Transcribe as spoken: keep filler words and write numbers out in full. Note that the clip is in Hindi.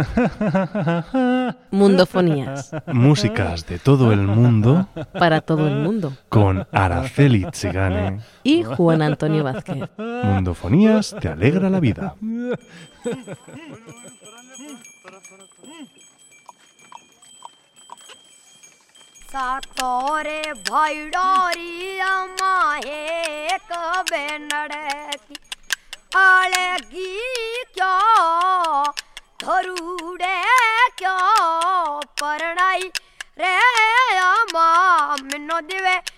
Mundofonías. Músicas de todo el mundo. Para todo el mundo. Con Araceli Tzigane. Y Juan Antonio Vázquez. Mundofonías te alegra la vida. सातोरे भाई डोरी माहे कबे नड़की आलेगी क्या धरूड़े क्या परनाई रे अमा मिनो दिवे